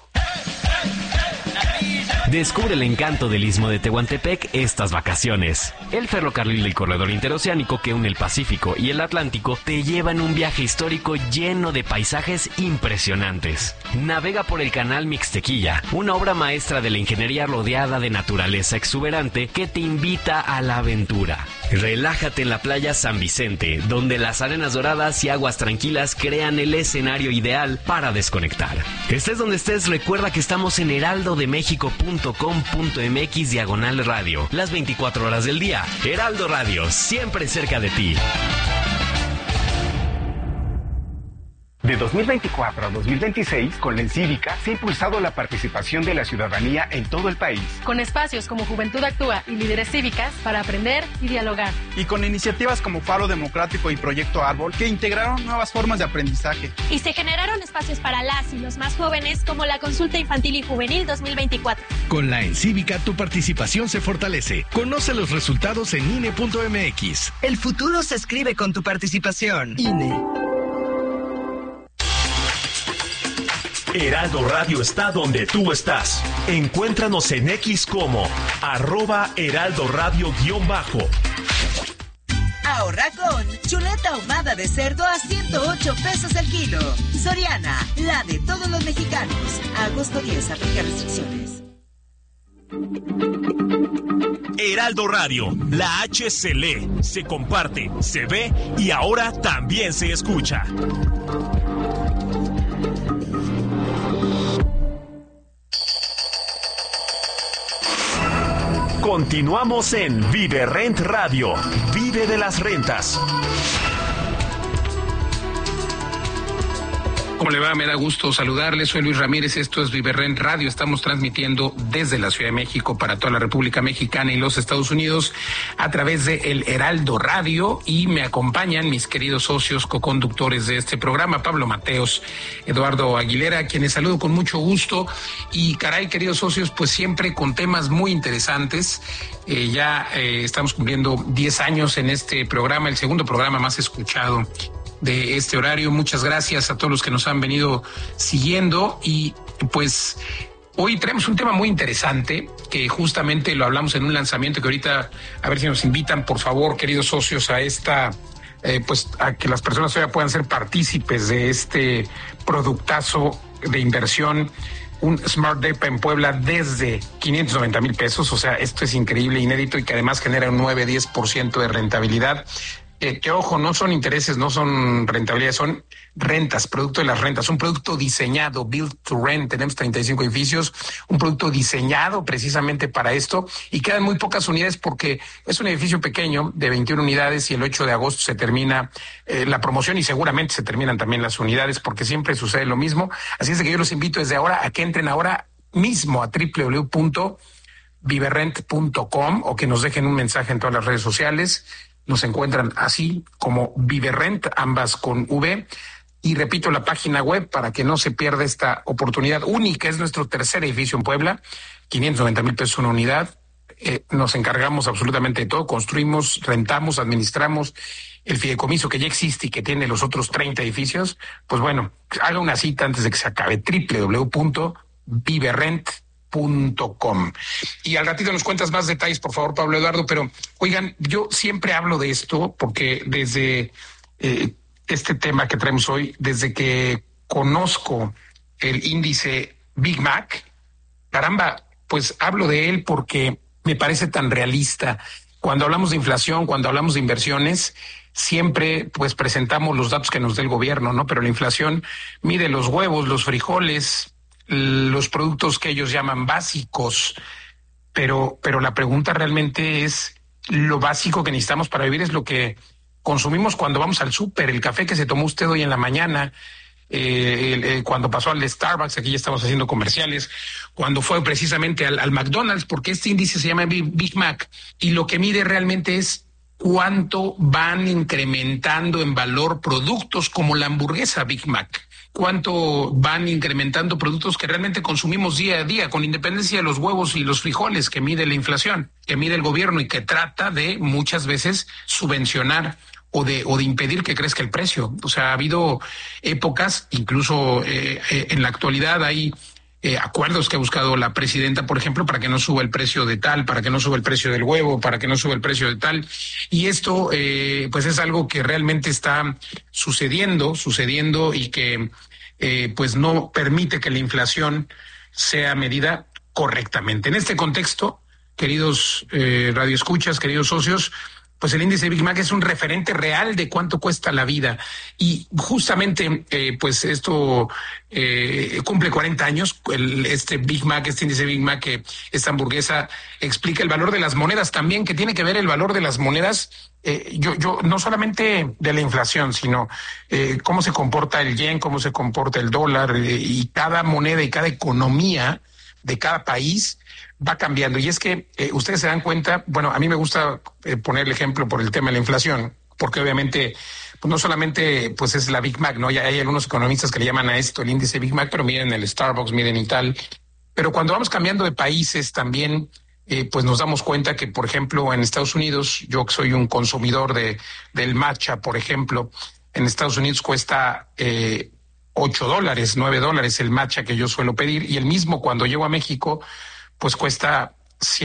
Descubre el encanto del Istmo de Tehuantepec estas vacaciones. El ferrocarril del corredor interoceánico que une el Pacífico y el Atlántico te lleva en un viaje histórico lleno de paisajes impresionantes. Navega por el canal Mixtequilla, una obra maestra de la ingeniería rodeada de naturaleza exuberante que te invita a la aventura. Relájate en la playa San Vicente, donde las arenas doradas y aguas tranquilas crean el escenario ideal para desconectar. Estés donde estés, recuerda que estamos en heraldodemexico.com.mx/radio, las 24 horas del día. Heraldo Radio, siempre cerca de ti. De 2024 a 2026, con la Encívica se ha impulsado la participación de la ciudadanía en todo el país. Con espacios como Juventud Actúa y Líderes Cívicas para aprender y dialogar. Y con iniciativas como Faro Democrático y Proyecto Árbol que integraron nuevas formas de aprendizaje. Y se generaron espacios para las y los más jóvenes como la Consulta Infantil y Juvenil 2024. Con la Encívica tu participación se fortalece. Conoce los resultados en INE.mx. El futuro se escribe con tu participación. INE. Heraldo Radio está donde tú estás. Encuéntranos en X como @Heraldo Radio_. Ahorra con chuleta ahumada de cerdo a 108 pesos el kilo. Soriana, la de todos los mexicanos. Agosto 10, aplica restricciones. Heraldo Radio, la H se lee, se comparte, se ve y ahora también se escucha. Continuamos en Vive Rent Radio. Vive de las rentas. ¿Cómo le va? Me da gusto saludarles. Soy Luis Ramírez. Esto es Vive Rent Radio. Estamos transmitiendo desde la Ciudad de México para toda la República Mexicana y los Estados Unidos a través de el Heraldo Radio, y me acompañan mis queridos socios coconductores de este programa, Pablo Mateos, Eduardo Aguilera, a quienes saludo con mucho gusto. Y caray, queridos socios, pues siempre con temas muy interesantes. Estamos cumpliendo 10 años en este programa, el segundo programa más escuchado de este horario. Muchas gracias a todos los que nos han venido siguiendo, y pues hoy traemos un tema muy interesante que justamente lo hablamos en un lanzamiento que ahorita a ver si nos invitan, por favor, queridos socios, a esta pues a que las personas todavía puedan ser partícipes de este productazo de inversión, un Smart Depa en Puebla desde 590,000 pesos. O sea, esto es increíble, inédito, y que además genera un 9-10% de rentabilidad. que ojo, no son intereses, no son rentabilidades, son rentas, producto de las rentas, un producto diseñado, built to rent, tenemos 35 edificios, un producto diseñado precisamente para esto, y quedan muy pocas unidades porque es un edificio pequeño de 21 unidades y el 8 de agosto se termina la promoción y seguramente se terminan también las unidades porque siempre sucede lo mismo. Así es de que yo los invito desde ahora a que entren ahora mismo a www.viverrent.com o que nos dejen un mensaje en todas las redes sociales. Nos encuentran así como Viverrent, ambas con V. Y repito, la página web para que no se pierda esta oportunidad única. Es nuestro tercer edificio en Puebla, 590,000 pesos una unidad. Nos encargamos absolutamente de todo, construimos, rentamos, administramos el fideicomiso que ya existe y que tiene los otros 30 edificios. Pues bueno, haga una cita antes de que se acabe, www.viverrent.com. Y al ratito nos cuentas más detalles, por favor, Pablo Eduardo, pero oigan, yo siempre hablo de esto porque desde este tema que traemos hoy, desde que conozco el índice Big Mac, caramba, pues hablo de él porque me parece tan realista. Cuando hablamos de inflación, cuando hablamos de inversiones, siempre pues presentamos los datos que nos dé el gobierno, ¿no? Pero la inflación mide los huevos, los frijoles, los productos que ellos llaman básicos, pero la pregunta realmente es, lo básico que necesitamos para vivir es lo que consumimos cuando vamos al súper, el café que se tomó usted hoy en la mañana, cuando pasó al Starbucks, aquí ya estamos haciendo comerciales, cuando fue precisamente al McDonald's, porque este índice se llama Big Mac, y lo que mide realmente es cuánto van incrementando en valor productos como la hamburguesa Big Mac, cuánto van incrementando productos que realmente consumimos día a día, con independencia de los huevos y los frijoles que mide la inflación, que mide el gobierno y que trata de muchas veces subvencionar o de impedir que crezca el precio. O sea, ha habido épocas, incluso en la actualidad hay acuerdos que ha buscado la presidenta, por ejemplo, para que no suba el precio de tal, para que no suba el precio del huevo, para que no suba el precio de tal. Y esto, pues es algo que realmente está sucediendo y que, pues no permite que la inflación sea medida correctamente. En este contexto, queridos radioescuchas, queridos socios, pues el índice Big Mac es un referente real de cuánto cuesta la vida. Y justamente, pues esto cumple 40 años, este Big Mac, este índice Big Mac, esta hamburguesa explica el valor de las monedas también, que tiene que ver el valor de las monedas, yo no solamente de la inflación, sino cómo se comporta el yen, cómo se comporta el dólar, y cada moneda y cada economía de cada país va cambiando. Y es que ustedes se dan cuenta, bueno, a mí me gusta poner el ejemplo por el tema de la inflación, porque obviamente pues no solamente pues es la Big Mac, ¿no? Ya hay algunos economistas que le llaman a esto el índice Big Mac, pero miren el Starbucks, miren y tal. Pero cuando vamos cambiando de países también, pues nos damos cuenta que, por ejemplo, en Estados Unidos, yo que soy un consumidor del matcha, por ejemplo, en Estados Unidos cuesta $8, $9 el matcha que yo suelo pedir, y el mismo cuando llego a México pues cuesta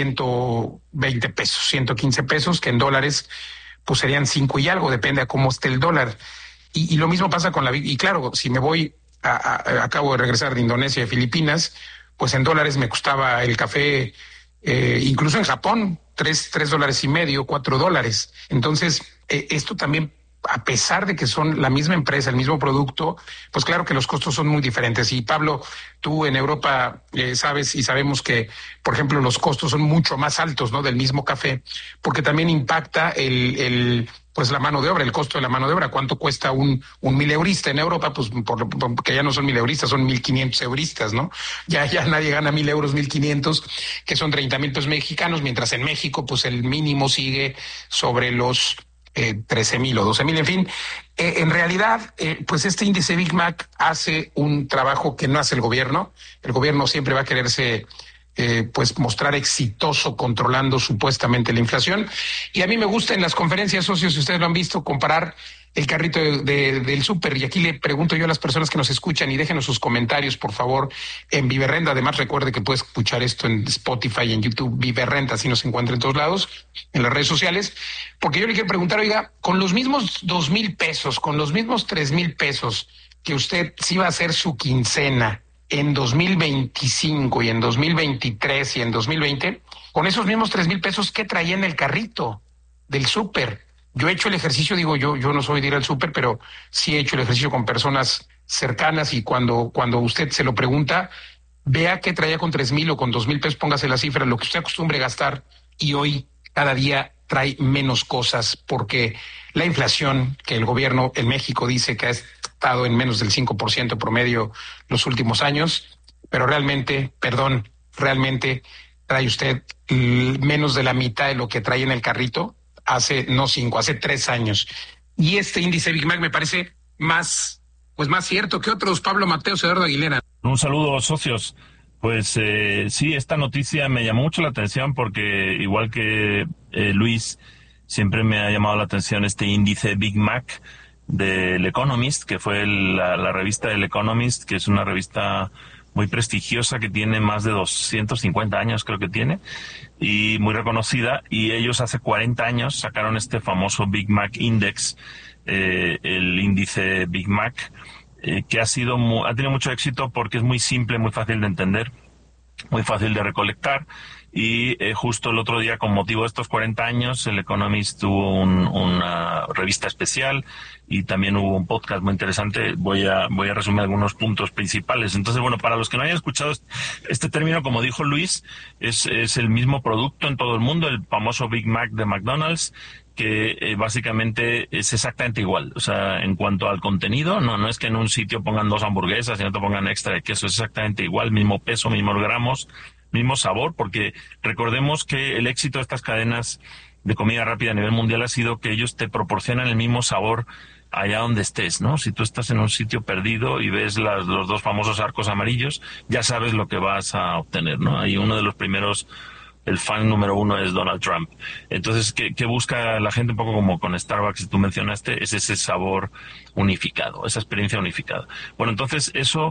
120 pesos, 115 pesos, que en dólares pues serían 5 y algo, depende a cómo esté el dólar. Y lo mismo pasa con y claro, si me voy, acabo de regresar de Indonesia, de Filipinas, pues en dólares me costaba el café, incluso en Japón, $3.50, $4. Entonces, esto también, a pesar de que son la misma empresa, el mismo producto, pues claro que los costos son muy diferentes. Y Pablo, tú en Europa sabes y sabemos que, por ejemplo, los costos son mucho más altos, ¿no? Del mismo café, porque también impacta pues la mano de obra, el costo de la mano de obra. ¿Cuánto cuesta un 1,000 eurista en Europa? Pues porque ya no son 1,000 euristas, son 1,500 euristas, ¿no? Ya nadie gana 1,000 euros, 1,500, que son 30,000 pesos mexicanos, mientras en México, pues el mínimo sigue sobre los 13,000 o 12,000, en fin. En realidad, pues este índice Big Mac hace un trabajo que no hace el gobierno. El gobierno siempre va a quererse pues mostrar exitoso controlando supuestamente la inflación. Y a mí me gusta en las conferencias, socios, si ustedes lo han visto, comparar el carrito del súper. Y aquí le pregunto yo a las personas que nos escuchan, y déjenos sus comentarios, por favor, en Viverrent. Además, recuerde que puede escuchar esto en Spotify y en YouTube, Viverrent, así nos encuentra en todos lados, en las redes sociales. Porque yo le quiero preguntar, oiga, con los mismos 2,000 pesos, con los mismos 3,000 pesos que usted sí va a hacer su quincena en 2025 y en 2023 y en 2020, con esos mismos 3,000 pesos, ¿qué traía en el carrito del súper? Yo he hecho el ejercicio, yo no soy de ir al súper, pero sí he hecho el ejercicio con personas cercanas, y cuando usted se lo pregunta, vea qué traía con 3,000 o con 2,000 pesos, póngase la cifra, lo que usted acostumbre a gastar, y hoy cada día trae menos cosas, porque la inflación que el gobierno en México dice que ha estado en menos del 5% promedio los últimos años, pero realmente trae usted menos de la mitad de lo que trae en el carrito hace 3 años. Y este índice Big Mac me parece más cierto que otros. Pablo Mateos, Eduardo Aguilera. Un saludo, socios. Pues sí, esta noticia me llamó mucho la atención porque, igual que Luis, siempre me ha llamado la atención este índice Big Mac del Economist, que fue la revista del Economist, que es una revista muy prestigiosa, que tiene más de 250 años, creo que tiene, y muy reconocida, y ellos hace 40 años sacaron este famoso Big Mac Index, el índice Big Mac, que ha tenido mucho éxito porque es muy simple, muy fácil de entender, muy fácil de recolectar. Y justo el otro día, con motivo de estos 40 años, el Economist tuvo una revista especial y también hubo un podcast muy interesante. Voy a resumir algunos puntos principales. Entonces, bueno, para los que no hayan escuchado este término, como dijo Luis, es el mismo producto en todo el mundo, el famoso Big Mac de McDonald's, que básicamente es exactamente igual. O sea, en cuanto al contenido, no es que en un sitio pongan 2 hamburguesas y en otro pongan extra de queso, es exactamente igual, mismo peso, mismos gramos, mismo sabor, porque recordemos que el éxito de estas cadenas de comida rápida a nivel mundial ha sido que ellos te proporcionan el mismo sabor allá donde estés, ¿no? Si tú estás en un sitio perdido y ves los 2 famosos arcos amarillos, ya sabes lo que vas a obtener, ¿no? Hay uno de los primeros, el fan número 1 es Donald Trump. Entonces, ¿qué busca la gente? Un poco como con Starbucks, que tú mencionaste, es ese sabor unificado, esa experiencia unificada. Bueno, entonces eso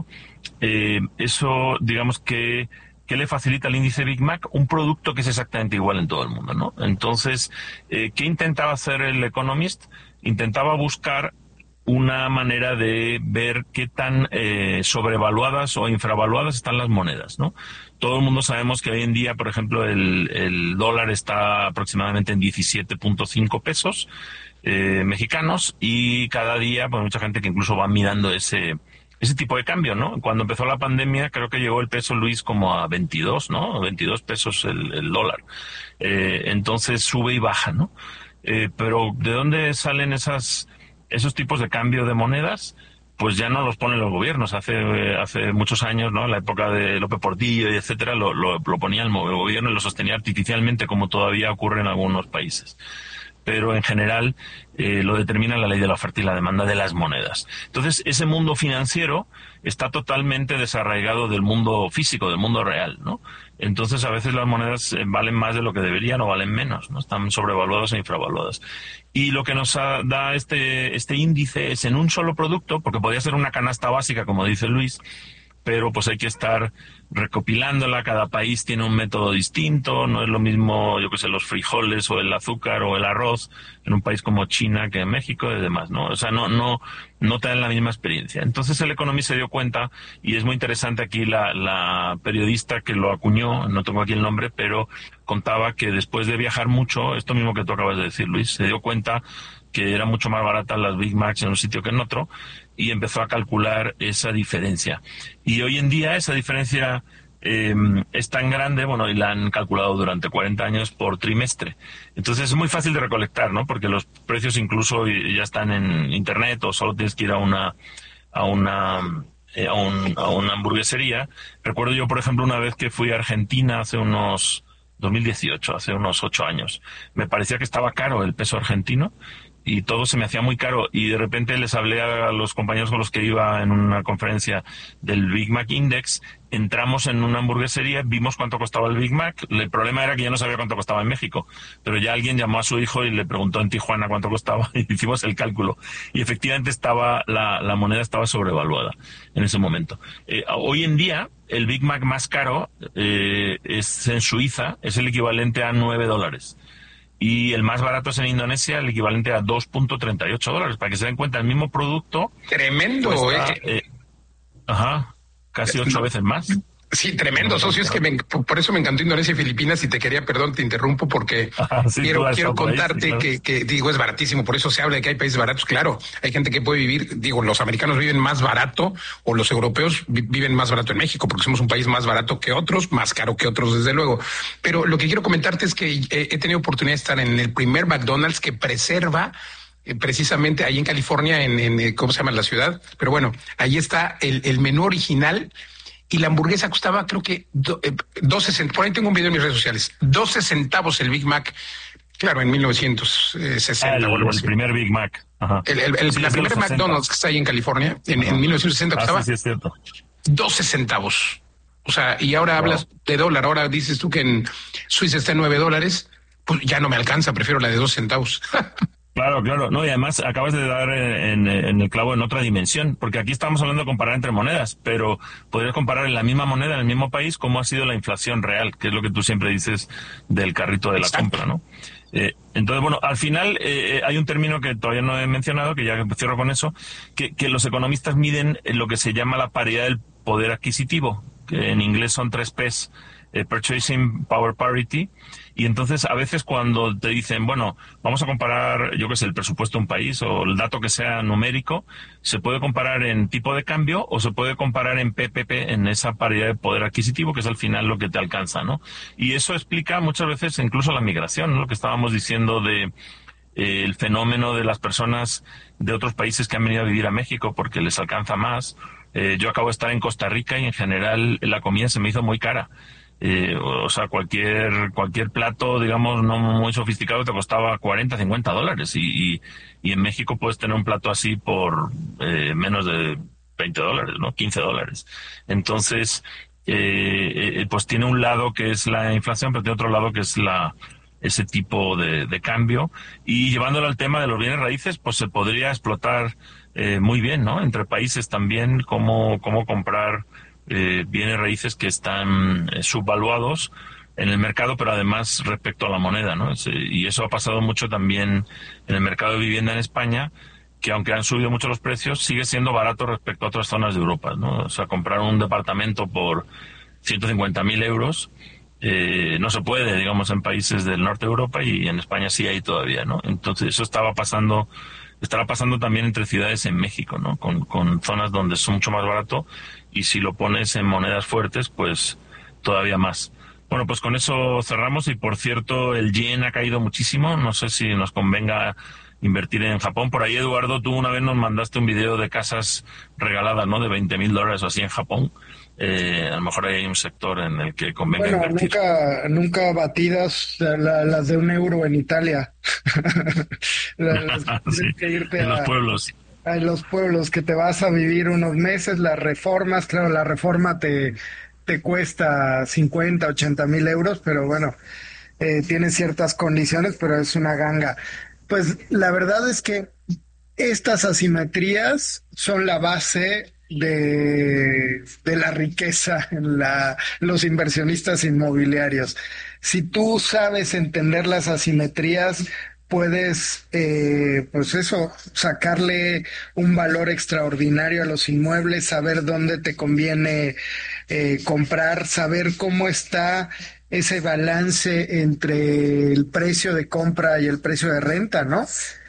digamos que ¿qué le facilita el índice Big Mac? Un producto que es exactamente igual en todo el mundo, ¿no? Entonces, ¿qué intentaba hacer el Economist? Intentaba buscar una manera de ver qué tan sobrevaluadas o infravaluadas están las monedas, ¿no? Todo el mundo sabemos que hoy en día, por ejemplo, el dólar está aproximadamente en 17.5 pesos mexicanos, y cada día, pues mucha gente que incluso va mirando ese tipo de cambio, ¿no? Cuando empezó la pandemia, creo que llegó el peso, Luis, como a 22, ¿no? 22 pesos el dólar. Entonces sube y baja, ¿no? Pero ¿de dónde salen esos tipos de cambio de monedas? Pues ya no los ponen los gobiernos. Hace muchos años, ¿no? En la época de López Portillo y etcétera, lo ponía el gobierno y lo sostenía artificialmente, como todavía ocurre en algunos países. Pero en general lo determina la ley de la oferta y la demanda de las monedas. Entonces, ese mundo financiero está totalmente desarraigado del mundo físico, del mundo real, ¿no? Entonces, a veces las monedas valen más de lo que deberían o valen menos, ¿no? Están sobrevaluadas e infravaluadas. Y lo que nos da este índice es en un solo producto, porque podría ser una canasta básica, como dice Luis, pero pues hay que estar recopilándola. Cada país tiene un método distinto, no es lo mismo, yo qué sé, los frijoles o el azúcar o el arroz en un país como China que en México y demás, ¿no? O sea, no te dan la misma experiencia. Entonces el Economist se dio cuenta, y es muy interesante aquí la periodista que lo acuñó, no tengo aquí el nombre, pero contaba que después de viajar mucho, esto mismo que tú acabas de decir, Luis, se dio cuenta que era mucho más barata las Big Macs en un sitio que en otro, y empezó a calcular esa diferencia. Y hoy en día esa diferencia es tan grande, bueno, y la han calculado durante 40 años por trimestre. Entonces es muy fácil de recolectar, ¿no? Porque los precios incluso ya están en internet, o solo tienes que ir a una hamburguesería. Recuerdo yo, por ejemplo, una vez que fui a Argentina hace unos 2018, hace unos 8 años, me parecía que estaba caro el peso argentino y todo se me hacía muy caro, y de repente les hablé a los compañeros con los que iba en una conferencia del Big Mac Index. Entramos en una hamburguesería, vimos cuánto costaba el Big Mac. El problema era que yo no sabía cuánto costaba en México, pero ya alguien llamó a su hijo y le preguntó en Tijuana cuánto costaba, y hicimos el cálculo, y efectivamente la moneda estaba sobrevaluada en ese momento. Hoy en día el Big Mac más caro es en Suiza, es el equivalente a $9. Y el más barato es en Indonesia, el equivalente a $2.38. Para que se den cuenta, el mismo producto... Tremendo, cuesta, casi 8 veces más. Sí, tremendo, socio. Es que por eso me encantó Indonesia y Filipinas y te quería, perdón, te interrumpo porque quiero contarte que digo, es baratísimo. Por eso se habla de que hay países baratos. Claro, hay gente que puede vivir, digo, los americanos viven más barato o los europeos viven más barato en México porque somos un país más barato que otros, más caro que otros, desde luego. Pero lo que quiero comentarte es que he tenido oportunidad de estar en el primer McDonald's que preserva precisamente ahí en California, en ¿cómo se llama la ciudad? Pero bueno, ahí está el menú original. Y la hamburguesa costaba, creo que 12 centavos. Por ahí tengo un video en mis redes sociales. 12 centavos el Big Mac. Claro, en 1960 o algo así. El primer Big Mac. Ajá. La primera McDonald's que está ahí en California, en 1960 costaba sí, es cierto. 12 centavos. O sea, y ahora hablas de dólar. Ahora dices tú que en Suiza está en $9. Pues ya no me alcanza, prefiero la de 2 centavos. Claro. No, y además acabas de dar en el clavo en otra dimensión, porque aquí estamos hablando de comparar entre monedas, pero podrías comparar en la misma moneda, en el mismo país, cómo ha sido la inflación real, que es lo que tú siempre dices del carrito de la compra, ¿no? Entonces, bueno, al final hay un término que todavía no he mencionado, que ya cierro con eso, que los economistas miden lo que se llama la paridad del poder adquisitivo, que en inglés son 3 P's, Purchasing Power Parity. Y entonces a veces cuando te dicen, bueno, vamos a comparar, yo qué sé, el presupuesto de un país o el dato que sea numérico, se puede comparar en tipo de cambio o se puede comparar en PPP, en esa paridad de poder adquisitivo, que es al final lo que te alcanza, ¿no? Y eso explica muchas veces incluso la migración, ¿no? Lo que estábamos diciendo de el fenómeno de las personas de otros países que han venido a vivir a México porque les alcanza más. Yo acabo de estar en Costa Rica y en general la comida se me hizo muy cara. O sea, cualquier plato, digamos, no muy sofisticado te costaba $40-50 y en México puedes tener un plato así por menos de $20, ¿no? $15. Entonces, pues tiene un lado que es la inflación, pero tiene otro lado que es ese tipo de cambio. Y llevándolo al tema de los bienes raíces, pues se podría explotar muy bien, ¿no? Entre países también, cómo comprar bienes raíces que están subvaluados en el mercado, pero además respecto a la moneda, ¿no? Y eso ha pasado mucho también en el mercado de vivienda en España, que aunque han subido mucho los precios, sigue siendo barato respecto a otras zonas de Europa, ¿no? O sea, comprar un departamento por 150.000 euros no se puede, digamos, en países del norte de Europa, y en España sí hay todavía, ¿no? Entonces eso estará pasando también entre ciudades en México, ¿no? Con zonas donde es mucho más barato, y si lo pones en monedas fuertes, pues todavía más. Bueno, pues con eso cerramos. Y por cierto, el yen ha caído muchísimo. No sé si nos convenga invertir en Japón. Por ahí, Eduardo, tú una vez nos mandaste un video de casas regaladas, ¿no? De $20,000 o así en Japón. A lo mejor hay un sector en el que convenga invertir. Nunca batidas las de €1 en Italia. Sí, que irte en los pueblos. A los pueblos que te vas a vivir unos meses, las reformas, claro, la reforma te cuesta 50-80 mil euros, pero bueno, tiene ciertas condiciones, pero es una ganga. Pues la verdad es que estas asimetrías son la base de la riqueza en los inversionistas inmobiliarios. Si tú sabes entender las asimetrías, puedes, pues eso, sacarle un valor extraordinario a los inmuebles, saber dónde te conviene comprar, saber cómo está ese balance entre el precio de compra y el precio de renta, ¿no?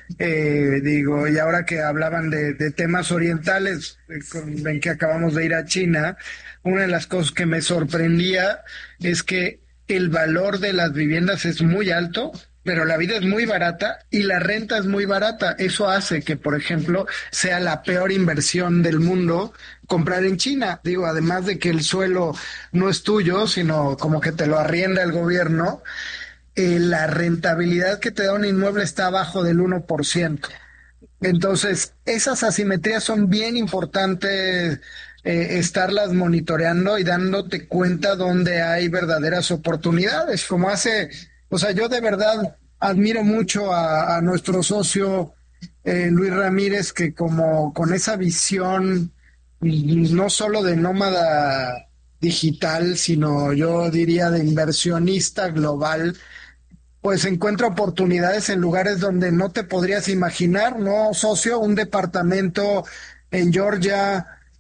Y ahora que hablaban de temas orientales, ven que acabamos de ir a China, una de las cosas que me sorprendía es que el valor de las viviendas es muy alto, pero la vida es muy barata y la renta es muy barata. Eso hace que, por ejemplo, sea la peor inversión del mundo comprar en China. Además de que el suelo no es tuyo, sino como que te lo arrienda el gobierno, la rentabilidad que te da un inmueble está abajo del 1%. Entonces, esas asimetrías son bien importantes, estarlas monitoreando y dándote cuenta dónde hay verdaderas oportunidades, yo de verdad admiro mucho a nuestro socio Luis Ramírez, que como con esa visión no solo de nómada digital, sino yo diría de inversionista global, pues encuentra oportunidades en lugares donde no te podrías imaginar, ¿no, socio? Un departamento en Georgia,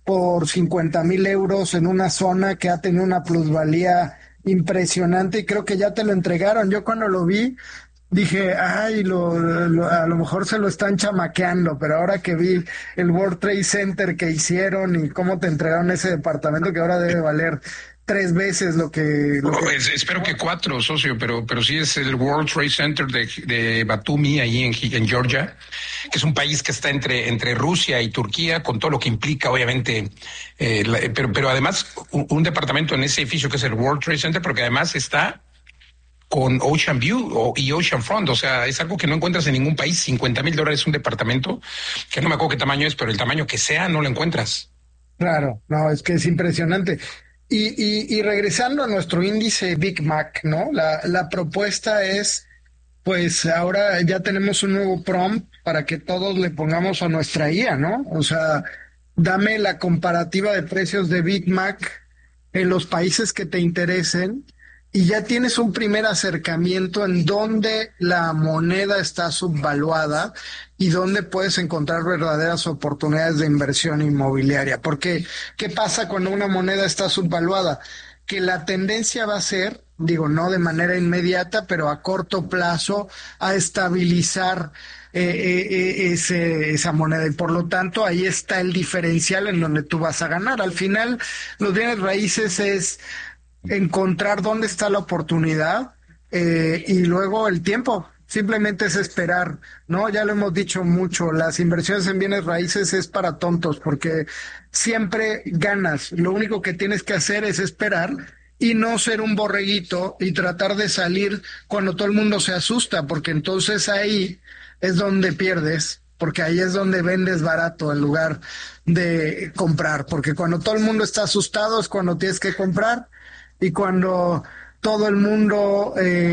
por 50,000 euros en una zona que ha tenido una plusvalía impresionante y creo que ya te lo entregaron. Yo cuando lo vi dije, ay, a lo mejor se lo están chamaqueando, pero ahora que vi el World Trade Center que hicieron y cómo te entregaron ese departamento que ahora debe valer 3 veces lo que... Espero que 4, socio, pero sí es el World Trade Center de Batumi, ahí en Georgia, que es un país que está entre Rusia y Turquía, con todo lo que implica, obviamente, pero además un departamento en ese edificio que es el World Trade Center, pero que además está con Ocean View y Ocean Front, o sea, es algo que no encuentras en ningún país. $50,000 un departamento, que no me acuerdo qué tamaño es, pero el tamaño que sea no lo encuentras. Claro, no, es que es impresionante. Y regresando a nuestro índice Big Mac, ¿no? La propuesta es, pues ahora ya tenemos un nuevo prompt para que todos le pongamos a nuestra IA, ¿no? O sea, dame la comparativa de precios de Big Mac en los países que te interesen y ya tienes un primer acercamiento en dónde la moneda está subvaluada y dónde puedes encontrar verdaderas oportunidades de inversión inmobiliaria. Porque, ¿qué pasa cuando una moneda está subvaluada? Que la tendencia va a ser, digo, no de manera inmediata, pero a corto plazo, a estabilizar esa moneda, y por lo tanto ahí está el diferencial en donde tú vas a ganar. Al final, los bienes raíces es encontrar dónde está la oportunidad y luego el tiempo. Simplemente es esperar, ¿no? Ya lo hemos dicho mucho, las inversiones en bienes raíces es para tontos porque siempre ganas. Lo único que tienes que hacer es esperar y no ser un borreguito y tratar de salir cuando todo el mundo se asusta, porque entonces ahí es donde pierdes, porque ahí es donde vendes barato en lugar de comprar, porque cuando todo el mundo está asustado es cuando tienes que comprar. Y cuando todo el mundo,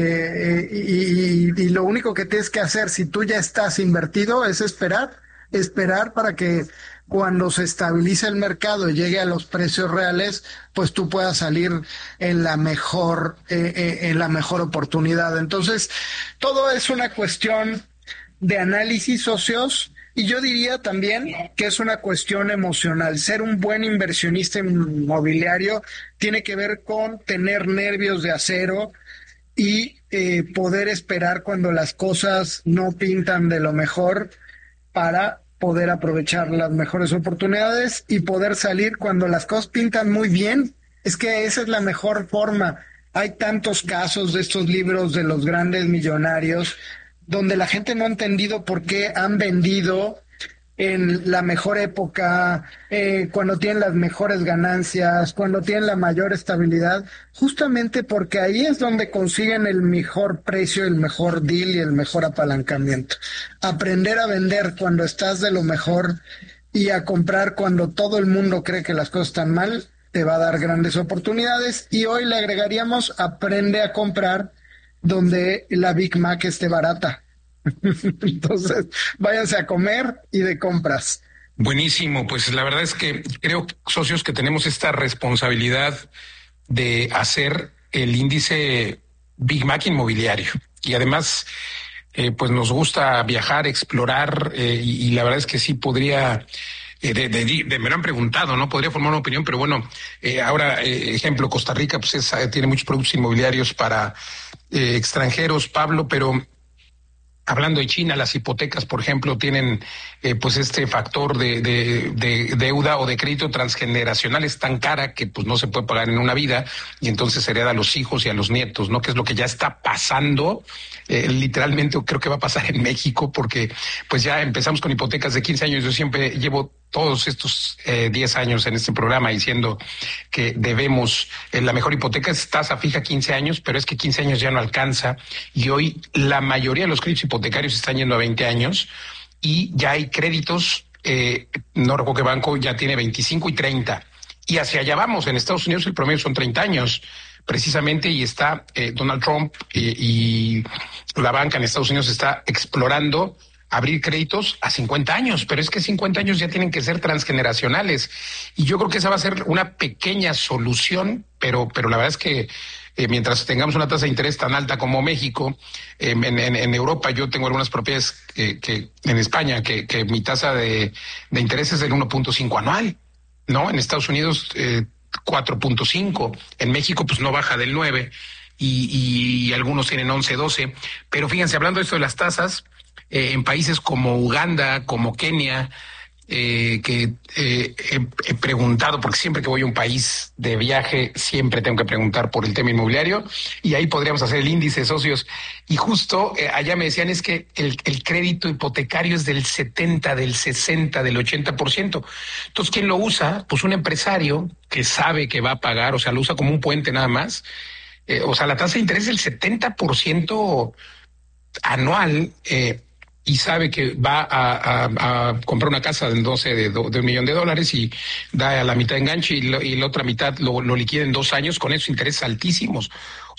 y lo único que tienes que hacer si tú ya estás invertido es esperar para que cuando se estabilice el mercado y llegue a los precios reales, pues tú puedas salir en la mejor oportunidad. Entonces, todo es una cuestión de análisis, socios. Y yo diría también que es una cuestión emocional. Ser un buen inversionista inmobiliario tiene que ver con tener nervios de acero y poder esperar cuando las cosas no pintan de lo mejor para poder aprovechar las mejores oportunidades y poder salir cuando las cosas pintan muy bien. Es que esa es la mejor forma. Hay tantos casos de estos libros de los grandes millonarios donde la gente no ha entendido por qué han vendido en la mejor época, cuando tienen las mejores ganancias, cuando tienen la mayor estabilidad, justamente porque ahí es donde consiguen el mejor precio, el mejor deal y el mejor apalancamiento. Aprender a vender cuando estás de lo mejor y a comprar cuando todo el mundo cree que las cosas están mal, te va a dar grandes oportunidades. Y hoy le agregaríamos, aprende a comprar donde la Big Mac esté barata. Entonces, váyanse a comer y de compras. Buenísimo, pues la verdad es que creo, socios, que tenemos esta responsabilidad de hacer el índice Big Mac inmobiliario. Y además, pues nos gusta viajar, explorar, y la verdad es que sí podría... me lo han preguntado, ¿no? Podría formar una opinión, pero bueno, ahora, ejemplo, Costa Rica, pues tiene muchos productos inmobiliarios para extranjeros, Pablo, pero hablando de China, las hipotecas, por ejemplo, tienen pues este factor de deuda o de crédito transgeneracional es tan cara que pues no se puede pagar en una vida y entonces se hereda a los hijos y a los nietos, ¿no? Que es lo que ya está pasando, literalmente creo que va a pasar en México porque pues ya empezamos con hipotecas de 15 años. Yo siempre llevo todos estos 10 años en este programa diciendo que debemos, la mejor hipoteca es tasa fija 15 años, pero es que 15 años ya no alcanza y hoy la mayoría de los créditos hipotecarios están yendo a 20 años y ya hay créditos, no recuerdo qué banco ya tiene 25 y 30 y hacia allá vamos. En Estados Unidos el promedio son 30 años precisamente y está Donald Trump y la banca en Estados Unidos está explorando abrir créditos a 50 años, pero es que 50 años ya tienen que ser transgeneracionales y yo creo que esa va a ser una pequeña solución, pero la verdad es que mientras tengamos una tasa de interés tan alta como México, en Europa yo tengo algunas propiedades que en España que mi tasa de interés es del 1.5 anual. ¿no? En Estados Unidos 4.5, en México pues no baja del 9 y algunos tienen 11, 12, pero fíjense, hablando de esto de las tasas, en países como Uganda, como Kenia, que he preguntado, porque siempre que voy a un país de viaje siempre tengo que preguntar por el tema inmobiliario, y ahí podríamos hacer el índice de socios, y justo allá me decían es que el crédito hipotecario es del 70, del 60, del 80%. Entonces, ¿quién lo usa? Pues un empresario que sabe que va a pagar, o sea, lo usa como un puente nada más. O sea, la tasa de interés es el 70% anual, y sabe que va a comprar una casa de $1 millón y da a la mitad de enganche y la otra mitad lo liquida en 2 años con esos intereses altísimos.